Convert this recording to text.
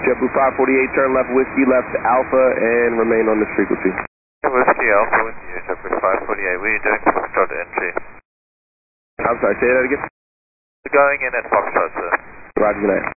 JetBlue 548, turn left, Whiskey left Alpha, and remain on this frequency. Whiskey Alpha with you, JetBlue 548. What are you doing Foxtrot entry? I'm sorry, say that again? We're going in at Foxtrot, sir. Roger that.